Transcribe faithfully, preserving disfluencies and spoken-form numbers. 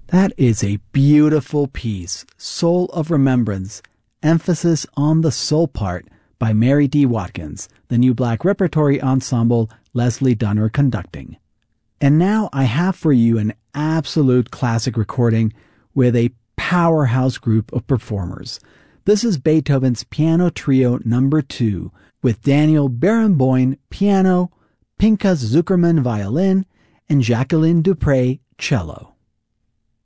That is a beautiful piece, Soul of Remembrance, emphasis on the soul part by Mary D. Watkins, the New Black Repertory Ensemble, Leslie Dunner conducting. And now I have for you an absolute classic recording with a powerhouse group of performers. This is Beethoven's Piano Trio number two with Daniel Barenboim piano, Pinchas Zuckerman violin, and Jacqueline Dupre cello.